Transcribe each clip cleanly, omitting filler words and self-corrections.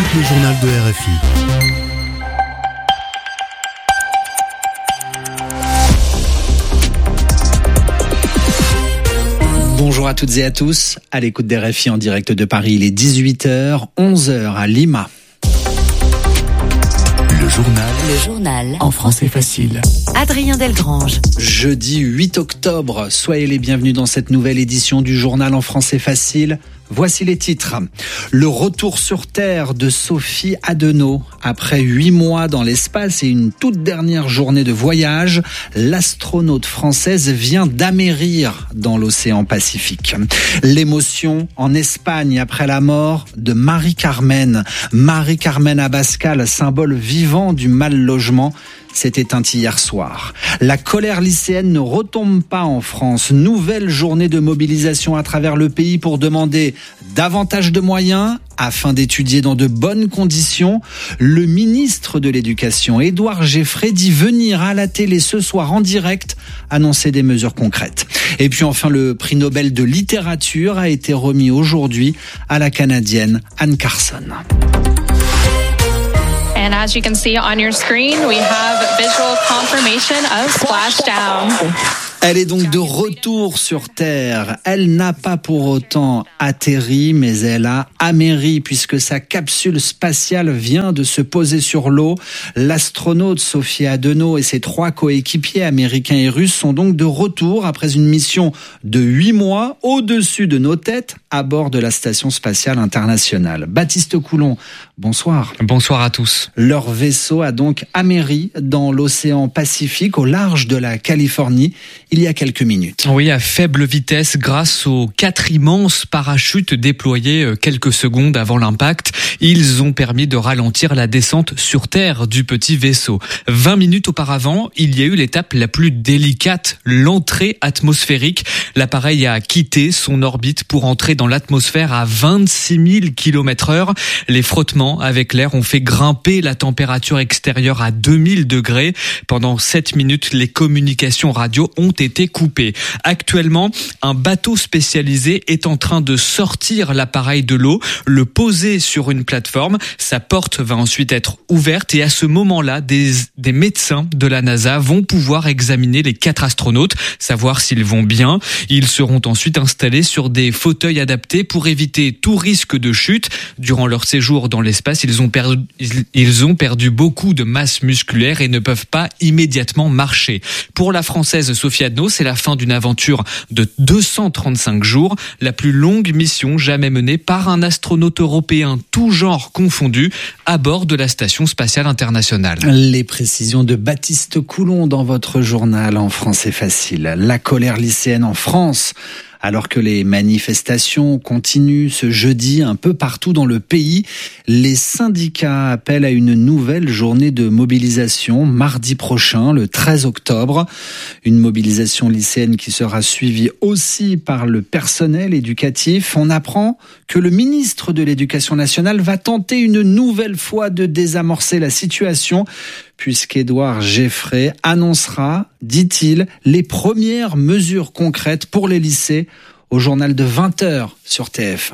Écoute le journal de RFI. Bonjour à toutes et à tous, à l'écoute d'RFI en direct de Paris, il est 18h, 11h à Lima. Le journal en français facile. Adrien Delgrange. Jeudi 8 octobre, soyez les bienvenus dans cette nouvelle édition du journal en français facile. Voici les titres. Le retour sur Terre de Sophie Adenau. Après 8 mois dans l'espace et une toute dernière journée de voyage, l'astronaute française vient d'amérir dans l'océan Pacifique. L'émotion en Espagne après la mort de Marie-Carmen. Marie-Carmen Abascal, symbole vivant du mal-logement, s'est éteinte hier soir. La colère lycéenne ne retombe pas en France. Nouvelle journée de mobilisation à travers le pays pour demander davantage de moyens afin d'étudier dans de bonnes conditions. Le ministre de l'Éducation, Édouard Geoffrey, dit venir à la télé ce soir en direct annoncer des mesures concrètes. Et puis enfin, le prix Nobel de littérature a été remis aujourd'hui à la Canadienne Anne Carson. And as you can see on your screen, we have visual confirmation of splashdown. Elle est donc de retour sur Terre. Elle n'a pas pour autant atterri, mais elle a améri puisque sa capsule spatiale vient de se poser sur l'eau. L'astronaute Sophie Adenau et ses 3 coéquipiers américains et russes sont donc de retour après une mission de 8 mois au-dessus de nos têtes à bord de la Station spatiale internationale. Baptiste Coulon, bonsoir. Bonsoir à tous. Leur vaisseau a donc améri dans l'océan Pacifique au large de la Californie il y a quelques minutes. Oui, à faible vitesse grâce aux 4 immenses parachutes déployés quelques secondes avant l'impact. Ils ont permis de ralentir la descente sur Terre du petit vaisseau. 20 minutes auparavant, il y a eu l'étape la plus délicate, l'entrée atmosphérique. L'appareil a quitté son orbite pour entrer dans l'atmosphère à 26 000 km/h. Les frottements avec l'air ont fait grimper la température extérieure à 2000 degrés. Pendant 7 minutes, les communications radio ont été coupées. Actuellement, un bateau spécialisé est en train de sortir l'appareil de l'eau, le poser sur une plateforme. Sa porte va ensuite être ouverte et à ce moment-là, des médecins de la NASA vont pouvoir examiner les 4 astronautes, savoir s'ils vont bien. Ils seront ensuite installés sur des fauteuils adaptés pour éviter tout risque de chute. Durant leur séjour dans l'espace, ils ont perdu beaucoup de masse musculaire et ne peuvent pas immédiatement marcher. Pour la Française Sophie Adenau, c'est la fin d'une aventure de 235 jours, la plus longue mission jamais menée par un astronaute européen, tout genre confondu, à bord de la Station spatiale internationale. Les précisions de Baptiste Coulon dans votre journal en français facile. La colère lycéenne en France. Alors que les manifestations continuent ce jeudi un peu partout dans le pays, les syndicats appellent à une nouvelle journée de mobilisation mardi prochain, le 13 octobre. Une mobilisation lycéenne qui sera suivie aussi par le personnel éducatif. On apprend que le ministre de l'Éducation nationale va tenter une nouvelle fois de désamorcer la situation, puisqu'Édouard Geoffrey annoncera, dit-il, les premières mesures concrètes pour les lycées au journal de 20h sur TF1.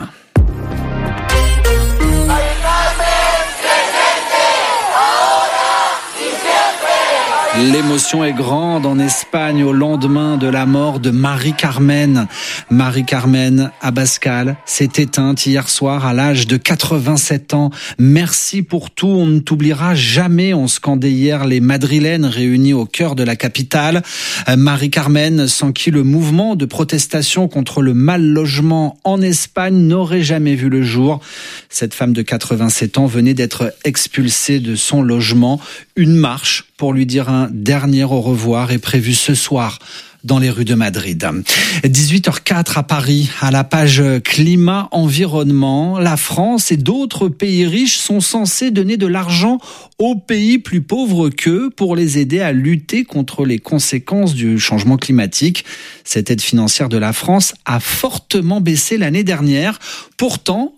L'émotion est grande en Espagne au lendemain de la mort de Marie-Carmen. Marie-Carmen Abascal s'est éteinte hier soir à l'âge de 87 ans. Merci pour tout, on ne t'oubliera jamais, ont scandé hier les Madrilènes réunis au cœur de la capitale. Marie-Carmen, sans qui le mouvement de protestation contre le mal-logement en Espagne n'aurait jamais vu le jour. Cette femme de 87 ans venait d'être expulsée de son logement. Une marche pour lui dire un dernier au revoir est prévue ce soir dans les rues de Madrid. 18h04 à Paris, à la page climat-environnement, la France et d'autres pays riches sont censés donner de l'argent aux pays plus pauvres qu'eux pour les aider à lutter contre les conséquences du changement climatique. Cette aide financière de la France a fortement baissé l'année dernière. Pourtant,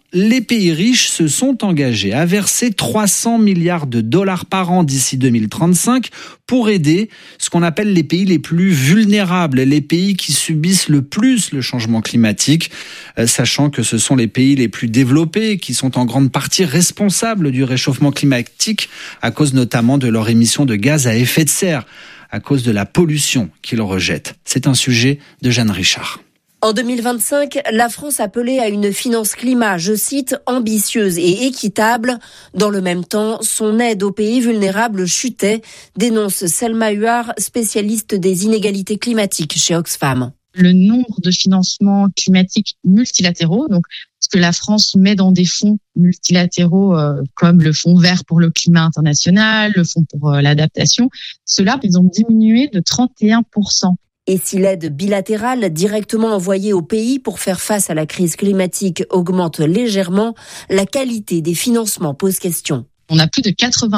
les pays riches se sont engagés à verser 300 milliards de dollars par an d'ici 2035 pour aider ce qu'on appelle les pays les plus vulnérables, les pays qui subissent le plus le changement climatique, sachant que ce sont les pays les plus développés qui sont en grande partie responsables du réchauffement climatique à cause notamment de leur émission de gaz à effet de serre, à cause de la pollution qu'ils rejettent. C'est un sujet de Jeanne Richard. En 2025, la France appelait à une finance climat, je cite, ambitieuse et équitable. Dans le même temps, son aide aux pays vulnérables chutait, dénonce Selma Huard, spécialiste des inégalités climatiques chez Oxfam. Le nombre de financements climatiques multilatéraux, donc ce que la France met dans des fonds multilatéraux comme le Fonds vert pour le climat international, le Fonds pour l'adaptation, ceux-là, ils ont diminué de 31%. Et si l'aide bilatérale directement envoyée aux pays pour faire face à la crise climatique augmente légèrement, la qualité des financements pose question. On a plus de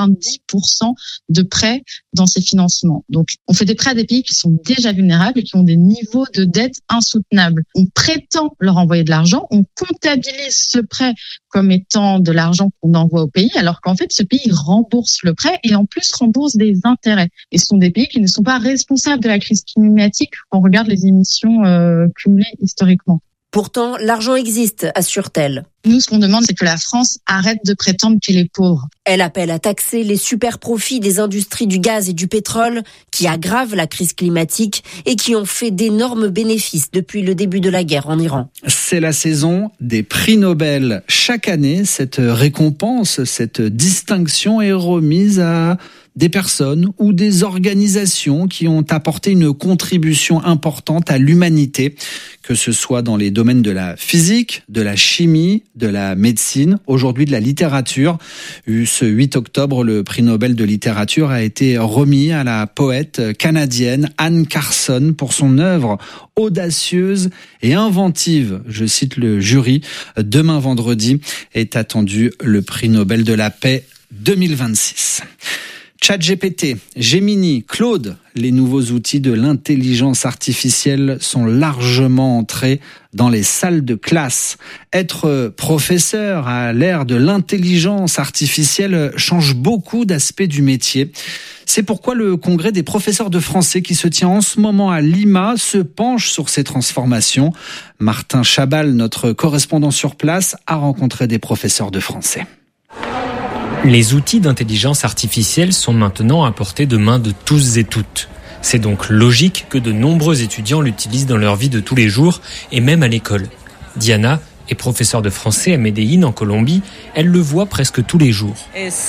90% de prêts dans ces financements. Donc, on fait des prêts à des pays qui sont déjà vulnérables et qui ont des niveaux de dette insoutenables. On prétend leur envoyer de l'argent, on comptabilise ce prêt comme étant de l'argent qu'on envoie au pays, alors qu'en fait, ce pays rembourse le prêt et en plus rembourse des intérêts. Et ce sont des pays qui ne sont pas responsables de la crise climatique quand on regarde les émissions cumulées historiquement. Pourtant, l'argent existe, assure-t-elle. Nous, ce qu'on demande, c'est que la France arrête de prétendre qu'elle est pauvre. Elle appelle à taxer les super-profits des industries du gaz et du pétrole qui aggravent la crise climatique et qui ont fait d'énormes bénéfices depuis le début de la guerre en Iran. C'est la saison des prix Nobel. Chaque année, cette récompense, cette distinction est remise à des personnes ou des organisations qui ont apporté une contribution importante à l'humanité, que ce soit dans les domaines de la physique, de la chimie, de la médecine, aujourd'hui de la littérature. Ce 8 octobre, le prix Nobel de littérature a été remis à la poète canadienne Anne Carson pour son œuvre audacieuse et inventive. Je cite le jury. Demain vendredi est attendu le prix Nobel de la paix 2026. ChatGPT, Gemini, Claude, les nouveaux outils de l'intelligence artificielle sont largement entrés dans les salles de classe. Être professeur à l'ère de l'intelligence artificielle change beaucoup d'aspects du métier. C'est pourquoi le congrès des professeurs de français qui se tient en ce moment à Lima se penche sur ces transformations. Martin Chabal, notre correspondant sur place, a rencontré des professeurs de français. Les outils d'intelligence artificielle sont maintenant à portée de main de tous et toutes. C'est donc logique que de nombreux étudiants l'utilisent dans leur vie de tous les jours et même à l'école. Diana est professeure de français à Medellín en Colombie. Elle le voit presque tous les jours.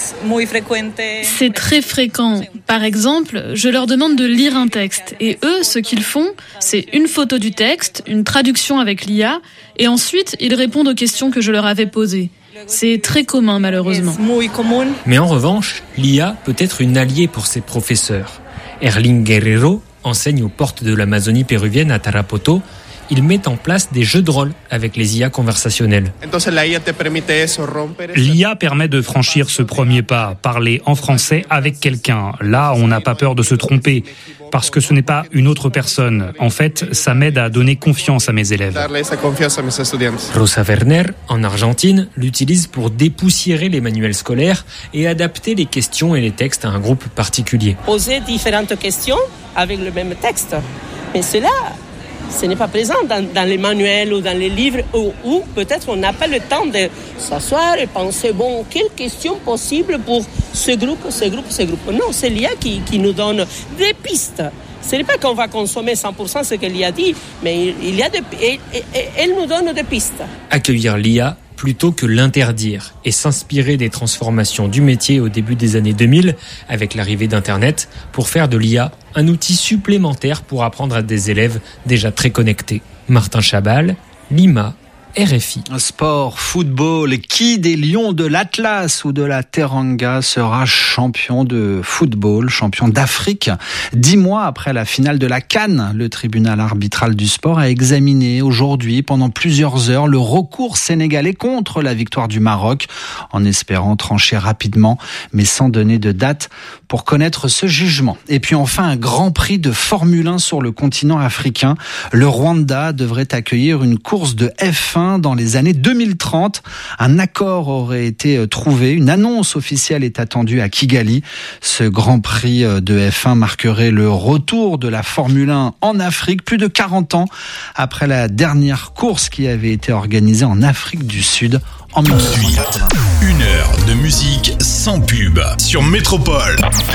C'est très fréquent. Par exemple, je leur demande de lire un texte. Et eux, ce qu'ils font, c'est une photo du texte, une traduction avec l'IA, et ensuite, ils répondent aux questions que je leur avais posées. C'est très commun, malheureusement. Mais en revanche, l'IA peut être une alliée pour ces professeurs. Erling Guerrero enseigne aux portes de l'Amazonie péruvienne à Tarapoto. Il met en place des jeux de rôle avec les IA conversationnelles. L'IA permet de franchir ce premier pas, parler en français avec quelqu'un. Là, on n'a pas peur de se tromper, parce que ce n'est pas une autre personne. En fait, ça m'aide à donner confiance à mes élèves. Rosa Werner, en Argentine, l'utilise pour dépoussiérer les manuels scolaires et adapter les questions et les textes à un groupe particulier. Poser différentes questions avec le même texte. Mais cela, ce n'est pas présent dans les manuels ou dans les livres où peut-être on n'a pas le temps de s'asseoir et penser, bon, quelles questions possibles pour ce groupe. Non, c'est l'IA qui nous donne des pistes. Ce n'est pas qu'on va consommer 100% ce que l'IA dit, mais elle nous donne des pistes. Accueillir l'IA plutôt que l'interdire et s'inspirer des transformations du métier au début des années 2000 avec l'arrivée d'Internet pour faire de l'IA un outil supplémentaire pour apprendre à des élèves déjà très connectés. Martin Chabal, Lima, RFI. Sport, football, qui des Lions de l'Atlas ou de la Teranga sera champion de football, champion d'Afrique? 10 mois après la finale de la CAN, le tribunal arbitral du sport a examiné aujourd'hui pendant plusieurs heures le recours sénégalais contre la victoire du Maroc, en espérant trancher rapidement, mais sans donner de date pour connaître ce jugement. Et puis enfin, un grand prix de Formule 1 sur le continent africain. Le Rwanda devrait accueillir une course de F1 F1 dans les années 2030. Un accord aurait été trouvé. Une annonce officielle est attendue à Kigali. Ce Grand Prix de F1 marquerait le retour de la Formule 1 en Afrique, plus de 40 ans après la dernière course qui avait été organisée en Afrique du Sud en 1980. Une heure de musique sans pub sur Métropole.